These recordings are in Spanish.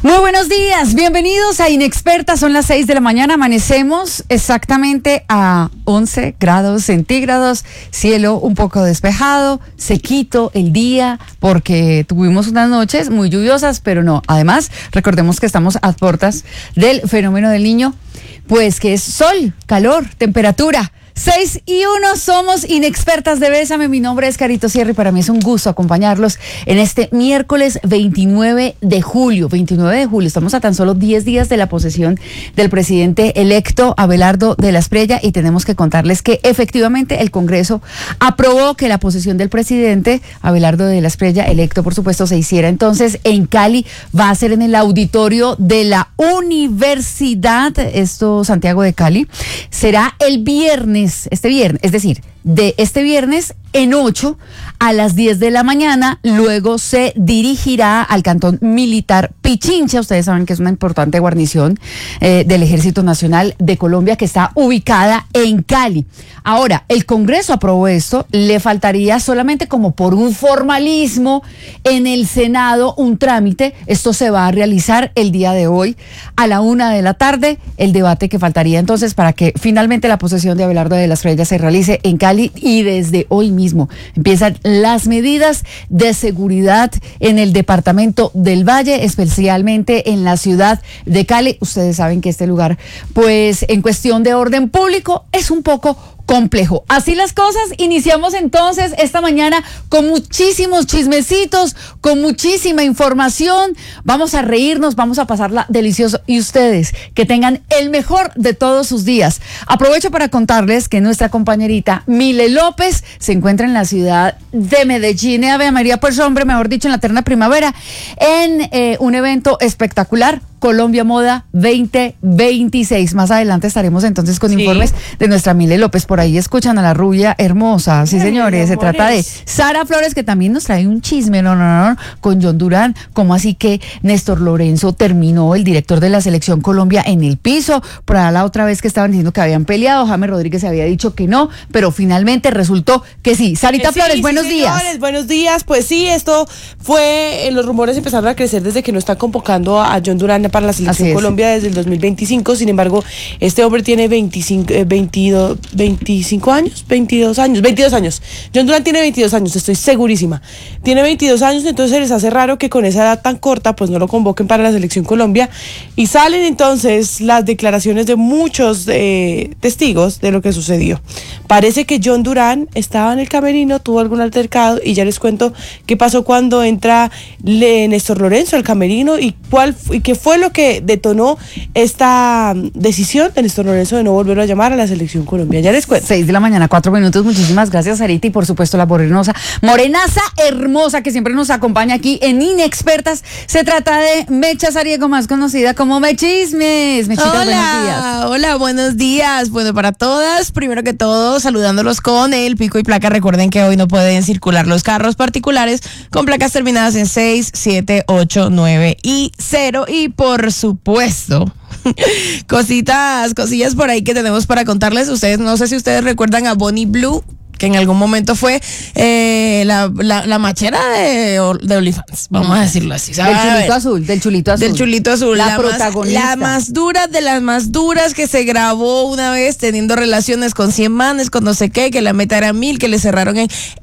Muy buenos días, bienvenidos a Inexpertas, son las 6 de la mañana, amanecemos exactamente a 11 grados centígrados, cielo un poco despejado, sequito el día porque tuvimos unas noches muy lluviosas, pero no, además recordemos que estamos a puertas del fenómeno del Niño, pues que es sol, calor, temperatura. 6:01, somos Inexpertas de Bésame. Mi nombre es Carito Sierra y para mí es un gusto acompañarlos en este miércoles 29 de julio. 29 de julio, estamos a tan solo 10 días de la posesión del presidente electo Abelardo de la Espriella y tenemos que contarles que efectivamente el Congreso aprobó que la posesión del presidente Abelardo de la Espriella, electo por supuesto, se hiciera entonces en Cali. Va a ser en el auditorio de la Universidad, Santiago de Cali. Será este viernes, es decir, de este viernes en 8 a las 10 de la mañana, luego se dirigirá al cantón militar Pichincha. Ustedes saben que es una importante guarnición del Ejército Nacional de Colombia que está ubicada en Cali. Ahora, el Congreso aprobó esto, le faltaría solamente como por un formalismo en el Senado un trámite. Esto se va a realizar el día de hoy a la 1 de la tarde, el debate que faltaría entonces para que finalmente la posesión de Abelardo de la Espriella se realice en Cali, y desde hoy mismo empiezan las medidas de seguridad en el departamento del Valle, especialmente en la ciudad de Cali. Ustedes saben que este lugar, pues en cuestión de orden público, es un poco complejo. Así las cosas, iniciamos entonces esta mañana con muchísimos chismecitos, con muchísima información. Vamos a reírnos, vamos a pasarla delicioso y ustedes que tengan el mejor de todos sus días. Aprovecho para contarles que nuestra compañerita Mile López se encuentra en la ciudad de Medellín, Ave María, pues hombre, mejor dicho, en la eterna primavera, en un evento espectacular, Colombia Moda 2026. Más adelante estaremos entonces con informes de nuestra Mile López. Por ahí escuchan a la rubia hermosa. Sí, señores, se trata de Sara Flores, que también nos trae un chisme, no, con John Durán. ¿Cómo así que Néstor Lorenzo terminó, el director de la Selección Colombia, en el piso? Por ahí la otra vez que estaban diciendo que habían peleado, James Rodríguez había dicho que no, pero finalmente resultó que sí. Sarita Flores, buenos días. Buenos días. Pues sí, esto fue, los rumores empezaron a crecer desde que no están convocando a John Durán para la Selección Colombia desde el 2025. Sin embargo, este hombre tiene 22 años. John Durán tiene 22 años, estoy segurísima. Tiene 22 años, entonces se les hace raro que con esa edad tan corta pues no lo convoquen para la Selección Colombia. Y salen entonces las declaraciones de muchos testigos de lo que sucedió. Parece que John Durán estaba en el camerino, tuvo algún altercado y ya les cuento qué pasó cuando entra Néstor Lorenzo al camerino y qué fue lo que detonó esta decisión de Néstor Lorenzo de no volverlo a llamar a la Selección Colombia. Ya les cuento. 6 de la mañana, 4 minutos. Muchísimas gracias, Sarita, y por supuesto la morenaza hermosa que siempre nos acompaña aquí en Inexpertas. Se trata de Mecha Sariego, más conocida como Mechismes. Mechita, buenos días. Hola, buenos días. Bueno, para todas, primero que todo, saludándolos con el pico y placa. Recuerden que hoy no pueden circular los carros particulares con placas terminadas en 6, 7, 8, 9 y 0. Y por supuesto, cosillas por ahí que tenemos para contarles. Ustedes, no sé si ustedes recuerdan a Bonnie Blue, que en algún momento fue la machera de OnlyFans, vamos a decirlo así. Del chulito azul. La protagonista. La más dura de las más duras, que se grabó una vez teniendo relaciones con 100 manes, con no sé qué, que la meta era 1000, que le cerraron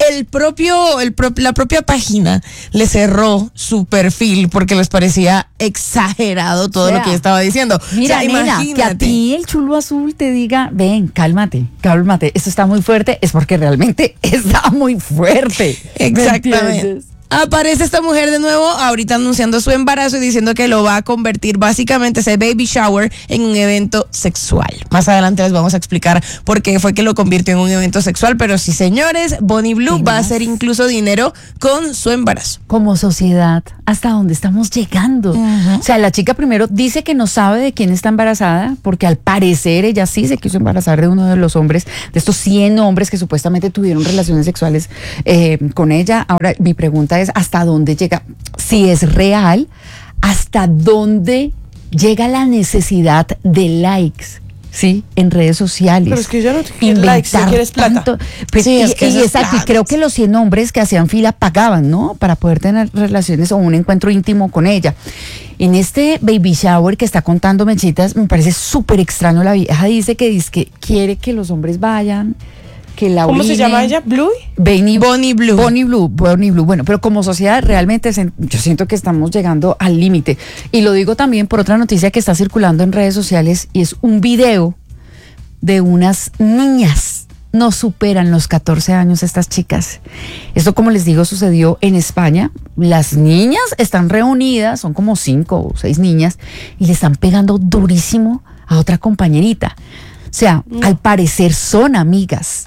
la propia página le cerró su perfil porque les parecía exagerado todo lo que estaba diciendo. Mira, imagínate que a ti el chulo azul te diga, ven, cálmate, esto está muy fuerte, es porque realmente está muy fuerte. Exactamente. Aparece esta mujer de nuevo, ahorita anunciando su embarazo y diciendo que lo va a convertir básicamente ese baby shower en un evento sexual. Más adelante les vamos a explicar por qué fue que lo convirtió en un evento sexual, pero sí, señores, Bonnie Blue va a hacer incluso dinero con su embarazo. Como sociedad, ¿hasta dónde estamos llegando? O sea, la chica primero dice que no sabe de quién está embarazada, porque al parecer ella sí se quiso embarazar de uno de los hombres, de estos 100 hombres que supuestamente tuvieron relaciones sexuales con ella. Ahora, mi pregunta es, ¿hasta dónde llega? Si es real, ¿hasta dónde llega la necesidad de likes? Sí, en redes sociales. Pero es que yo no quiero likes, si quieres plata. Pues, Sí, es y que eso es exacto, y plata. creo que los 100 hombres que hacían fila pagaban, ¿no? Para poder tener relaciones o un encuentro íntimo con ella. En este baby shower que está contando Mechitas, me parece súper extraño. La vieja dice que quiere que los hombres vayan, que la ¿Cómo se orinen. llama ella? ¿Blue? Bonnie Blue. Bonnie Blue. Bueno, pero como sociedad realmente yo siento que estamos llegando al límite. Y lo digo también por otra noticia que está circulando en redes sociales y es un video de unas niñas. No superan los 14 años estas chicas. Esto, como les digo, sucedió en España. Las niñas están reunidas, son como 5 o 6 niñas, y le están pegando durísimo a otra compañerita. O sea, al parecer son amigas.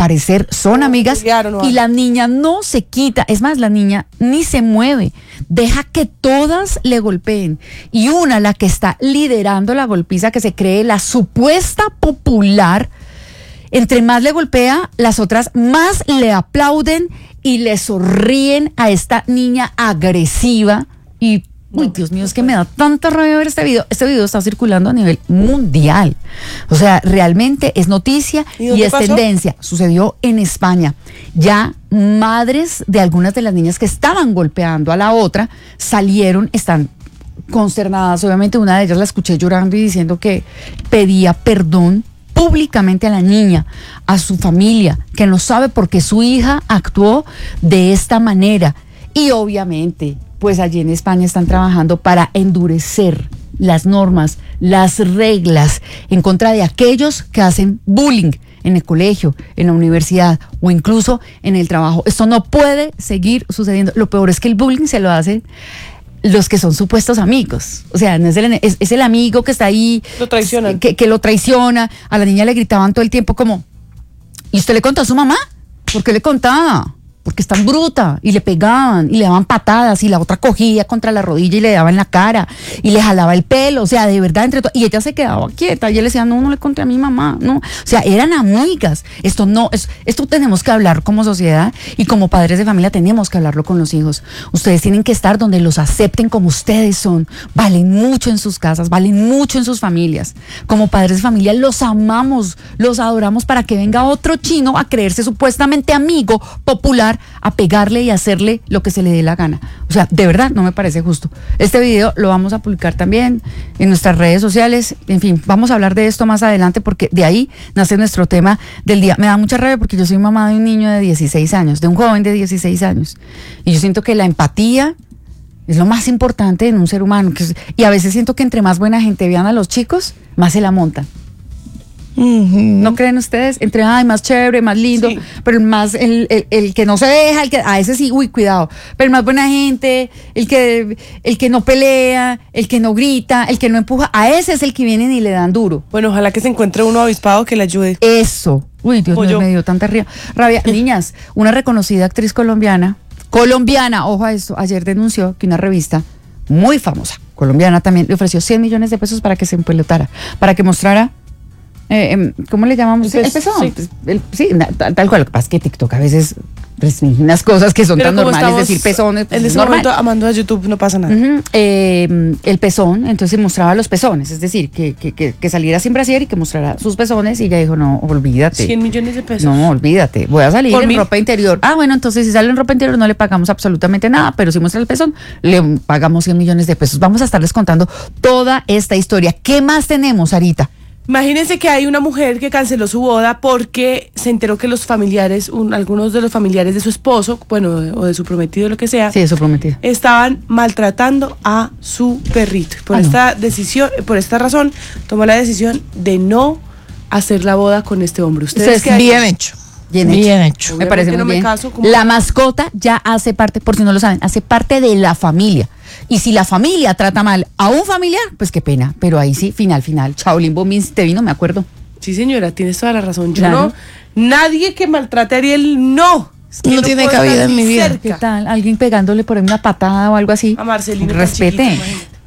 Y la niña no se quita. Es más, la niña ni se mueve. Deja que todas le golpeen. Y una, la que está liderando la golpiza, que se cree la supuesta popular, entre más le golpea, las otras más le aplauden y le sonríen a esta niña agresiva. Y, uy, Dios mío, es que me da tanta rabia ver este video. Este video está circulando a nivel mundial. O sea, realmente es noticia y es tendencia. Sucedió en España. Ya madres de algunas de las niñas que estaban golpeando a la otra salieron, están consternadas. Obviamente una de ellas la escuché llorando y diciendo que pedía perdón públicamente a la niña, a su familia, que no sabe por qué su hija actuó de esta manera. Y obviamente, pues allí en España están trabajando para endurecer las normas, las reglas en contra de aquellos que hacen bullying en el colegio, en la universidad o incluso en el trabajo. Esto no puede seguir sucediendo. Lo peor es que el bullying se lo hacen los que son supuestos amigos. O sea, no es el amigo que está ahí, lo traicionan. Que lo traiciona. A la niña le gritaban todo el tiempo como, ¿y usted le contó a su mamá? ¿Por qué le contaba? Porque es tan bruta. Y le pegaban y le daban patadas y la otra cogía contra la rodilla y le daba en la cara y le jalaba el pelo. O sea, de verdad, y ella se quedaba quieta y ella le decía, no le conté a mi mamá, no. O sea, eran amigas. Esto tenemos que hablar como sociedad y como padres de familia tenemos que hablarlo con los hijos. Ustedes tienen que estar donde los acepten como ustedes son. Valen mucho en sus casas, valen mucho en sus familias. Como padres de familia los amamos, los adoramos para que venga otro chino a creerse supuestamente amigo popular, a pegarle y hacerle lo que se le dé la gana. O sea, de verdad no me parece justo. Este video lo vamos a publicar también en nuestras redes sociales. En fin, vamos a hablar de esto más adelante porque de ahí nace nuestro tema del día. Me da mucha rabia porque yo soy mamá de un niño de 16 años, de un joven de 16 años. Y yo siento que la empatía es lo más importante en un ser humano. Y a veces siento que entre más buena gente vean a los chicos, más se la montan. ¿No creen ustedes? Entre más chévere, más lindo, sí. Pero el que no se deja, a ese sí, uy, cuidado. Pero el más buena gente, el que no pelea, el que no grita, el que no empuja, a ese es el que vienen y le dan duro. Bueno, ojalá que se encuentre uno avispado que le ayude. Eso. Uy, Dios mío, me dio tanta rabia. Niñas, una reconocida actriz colombiana, ojo a esto, ayer denunció que una revista muy famosa, colombiana también, le ofreció 100 millones de pesos para que se empelotara, para que mostrara ¿cómo le llamamos? El pezón. Sí, tal cual. Lo que pasa es que TikTok a veces restringe unas cosas que son tan normales, decir pezones. En ese momento, amando a YouTube, no pasa nada. El pezón, entonces mostraba los pezones, es decir, que saliera sin brasier y que mostrara sus pezones, y ella dijo, no, olvídate. 100 millones de pesos. No, olvídate, voy a salir en ropa interior. Ah, bueno, entonces si sale en ropa interior no le pagamos absolutamente nada, pero si muestra el pezón, le pagamos 100 millones de pesos. Vamos a estarles contando toda esta historia. ¿Qué más tenemos, Sarita? Imagínense que hay una mujer que canceló su boda porque se enteró que los familiares, algunos de los familiares de su esposo, bueno, o de su prometido, lo que sea, sí, de su prometido, estaban maltratando a su perrito. Por esta razón, tomó la decisión de no hacer la boda con este hombre. ¿Ustedes qué bien hecho? Bien hecho. Me parece muy bien. La mascota ya hace parte, por si no lo saben, hace parte de la familia. Y si la familia trata mal a un familiar, pues qué pena. Pero ahí sí, final. Shaolin Bombín te vino, me acuerdo. Sí, señora, tienes toda la razón. Yo no, nadie que maltrate a Ariel, no. Es que no tiene cabida en mi vida. ¿Qué tal? Alguien pegándole por ahí una patada o algo así. A Marcelino. Respete.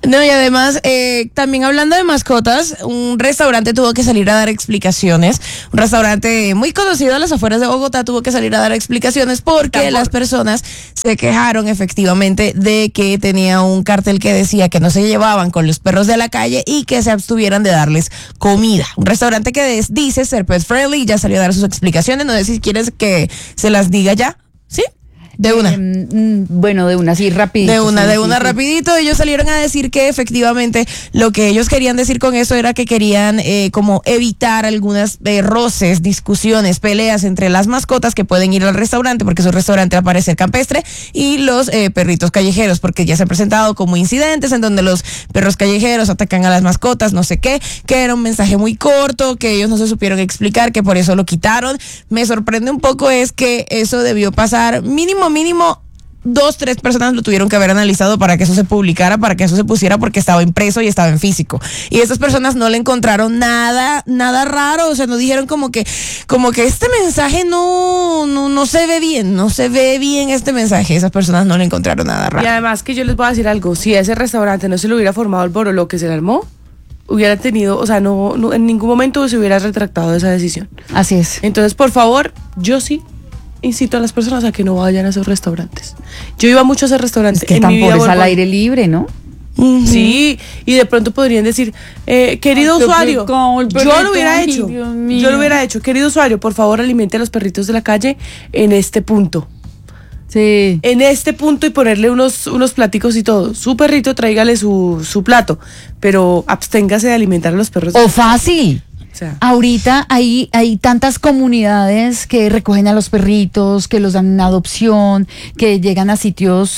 No, y además, también hablando de mascotas, un restaurante tuvo que salir a dar explicaciones. Un restaurante muy conocido a las afueras de Bogotá tuvo que salir a dar explicaciones porque las personas se quejaron efectivamente de que tenía un cartel que decía que no se llevaban con los perros de la calle y que se abstuvieran de darles comida. Un restaurante que dice ser pet friendly, ya salió a dar sus explicaciones. No sé si quieres que se las diga ya. ¿Sí? De una. Bueno, de una, sí, rapidito. De una sí. rapidito. Ellos salieron a decir que efectivamente lo que ellos querían decir con eso era que querían como evitar algunas roces, discusiones, peleas entre las mascotas que pueden ir al restaurante, porque es un restaurante al parecer campestre, y los perritos callejeros, porque ya se han presentado como incidentes en donde los perros callejeros atacan a las mascotas, no sé qué, que era un mensaje muy corto, que ellos no se supieron explicar, que por eso lo quitaron. Me sorprende un poco es que eso debió pasar mínimo 2-3 personas lo tuvieron que haber analizado para que eso se publicara, para que eso se pusiera, porque estaba impreso y estaba en físico. Y estas personas no le encontraron nada raro, o sea, no dijeron como que este mensaje no se ve bien, no se ve bien este mensaje. Esas personas no le encontraron nada raro. Y además que yo les voy a decir algo, si a ese restaurante no se le hubiera formado el borolo que se le armó, hubiera tenido, o sea, no en ningún momento se hubiera retractado de esa decisión. Así es. Entonces, por favor, yo sí incito a las personas a que no vayan a esos restaurantes. Yo iba mucho a ese restaurante. Es que en mi vida tampoco es al vuelvo- aire libre, ¿no? Sí, y de pronto podrían decir, querido Ay, usuario, pecado, el yo perrito, lo hubiera ay, hecho, Dios mío. yo lo hubiera hecho, querido usuario, por favor alimente a los perritos de la calle en este punto. Sí. En este punto y ponerle unos platicos y todo. Su perrito, tráigale su plato, pero absténgase de alimentar a los perros. O fácil. O sea, Ahorita hay tantas comunidades que recogen a los perritos, que los dan en adopción, que llegan a sitios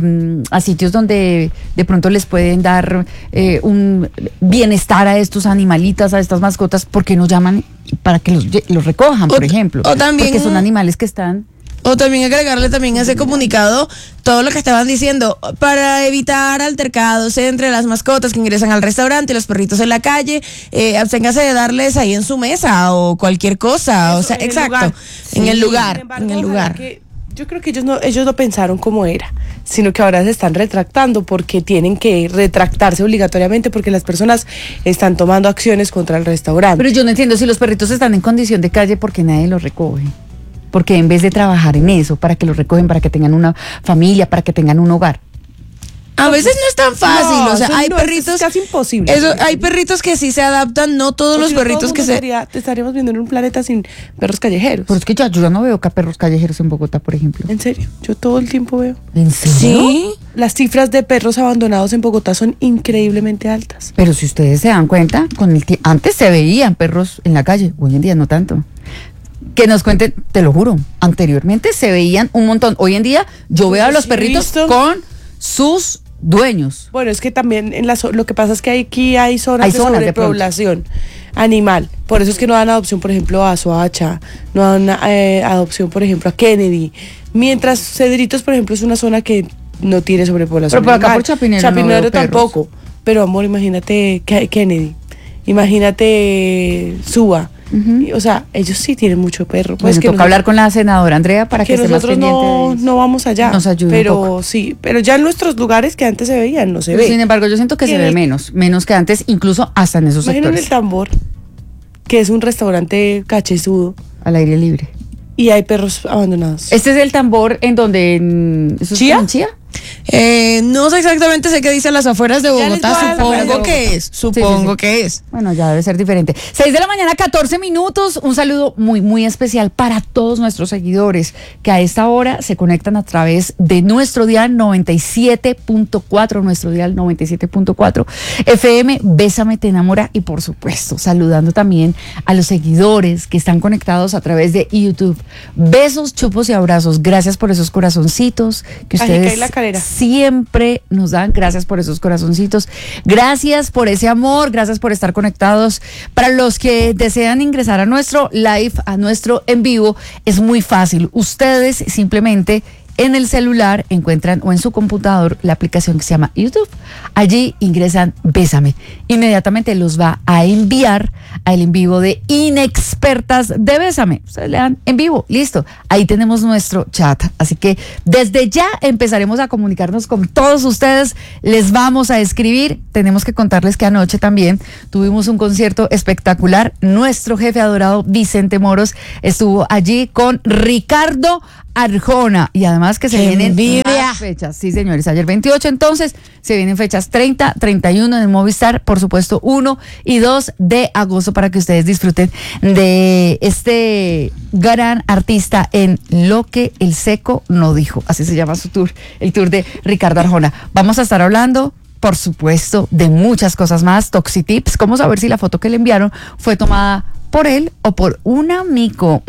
donde de pronto les pueden dar un bienestar a estos animalitas, a estas mascotas, porque no llaman para que los recojan, por ejemplo. o también- porque son animales que están... O también agregarle también a ese comunicado todo lo que estaban diciendo para evitar altercados entre las mascotas que ingresan al restaurante y los perritos en la calle. Absténgase de darles ahí en su mesa o cualquier cosa. Eso, o sea, en el exacto. lugar. En el Sin lugar. embargo, En el ojalá lugar. que- yo creo que ellos no pensaron cómo era, sino que ahora se están retractando porque tienen que retractarse obligatoriamente porque las personas están tomando acciones contra el restaurante. Pero yo no entiendo si los perritos están en condición de calle porque nadie los recoge. Porque en vez de trabajar en eso, para que los recogen, para que tengan una familia, para que tengan un hogar. A veces no es tan fácil, No, o sea, eso hay no, eso perritos... es casi imposible. Hay perritos que sí se adaptan, no todos los Si no, todo perritos el que mundo se... estaríamos viviendo en un planeta sin perros callejeros. Pero es que yo no veo acá perros callejeros en Bogotá, por ejemplo. En serio, yo todo el tiempo veo. ¿En serio? Sí. Las cifras de perros abandonados en Bogotá son increíblemente altas. Pero si ustedes se dan cuenta, antes se veían perros en la calle, hoy en día no tanto. Que nos cuenten, te lo juro, anteriormente se veían un montón. Hoy en día yo veo a los Sí, perritos ¿visto? con sus dueños. Bueno, es que también lo que pasa es que aquí hay zonas Hay de zonas de sobrepoblación animal. Por eso es que no dan adopción, por ejemplo, a Soacha, no dan adopción, por ejemplo, a Kennedy. Mientras Cedritos, por ejemplo, es una zona que no tiene sobrepoblación. Pero por acá, animal. por Chapinero no Chapinero veo perros. tampoco. Pero amor, imagínate Kennedy, imagínate Suba. O sea, ellos sí tienen mucho perro. Pues Bueno, que toca nosotros- hablar con la senadora Andrea para que, que esté más nosotros pendiente de no, eso. no vamos allá. Nos ayude un pero poco. sí, pero ya en nuestros lugares que antes se veían, no se Pero ve. sin embargo, yo siento que se En ve el- menos que antes, incluso hasta en esos Imaginen el sectores, tambor, que es un restaurante cachezudo, al aire libre. y hay perros abandonados. Este es el tambor en donde... ¿Eso es ¿Chía? en Chía? No sé exactamente, sé que dice las afueras de Ya les Bogotá, voy a dar las afueras de supongo Bogotá. que es, supongo que es. Bueno, ya debe ser diferente. 6 de la mañana, 14 minutos. Un saludo muy, muy especial para todos nuestros seguidores que a esta hora se conectan a través de nuestro dial 97.4, nuestro dial 97.4 FM. Bésame, te enamora. Y por supuesto, saludando también a los seguidores que están conectados a través de YouTube. Besos, chupos y abrazos. Gracias por esos corazoncitos que Ajica y ustedes la calera. siempre nos dan. Gracias por esos corazoncitos. Gracias por ese amor. Gracias por estar conectados. Para los que desean ingresar a nuestro live, a nuestro en vivo, es muy fácil. Ustedes simplemente en el celular encuentran o en su computador la aplicación que se llama YouTube. Allí ingresan Bésame. Inmediatamente los va a enviar al en vivo de Inexpertas de Bésame. Ustedes le dan en vivo, listo. Ahí tenemos nuestro chat. Así que desde ya empezaremos a comunicarnos con todos ustedes. Les vamos a escribir. Tenemos que contarles que anoche también tuvimos un concierto espectacular. Nuestro jefe adorado Vicente Moros estuvo allí con Ricardo Arjona, y además que se vienen más fechas. Sí, señores, ayer 28, entonces se vienen fechas 30, 31 en el Movistar, por supuesto 1 y 2 de agosto, para que ustedes disfruten de este gran artista en Lo que el Seco no dijo. Así se llama su tour, el tour de Ricardo Arjona. Vamos a estar hablando, por supuesto, de muchas cosas más. Toxi Tips, cómo saber si la foto que le enviaron fue tomada por él o por un amigo.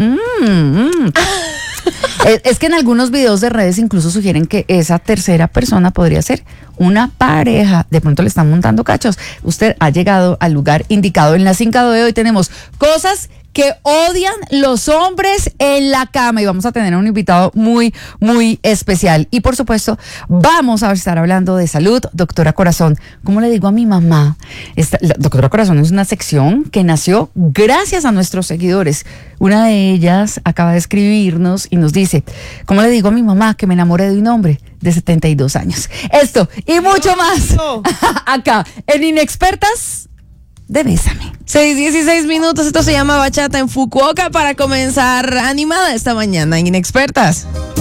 Es que en algunos videos de redes incluso sugieren que esa tercera persona podría ser una pareja. De pronto le están montando cachos. Usted ha llegado al lugar indicado. En la Cinca de hoy tenemos cosas que odian los hombres en la cama, y vamos a tener a un invitado muy, muy especial. Y por supuesto, vamos a estar hablando de salud. Doctora Corazón, ¿cómo le digo a mi mamá? La Doctora Corazón es una sección que nació gracias a nuestros seguidores. Una de ellas acaba de escribirnos y nos dice: ¿cómo le digo a mi mamá que me enamoré de un hombre de 72 años? Esto y mucho más acá en Inexpertas de Bésame. 6:16 minutos, esto se llama Bachata en Fukuoka para comenzar animada esta mañana en Inexpertas.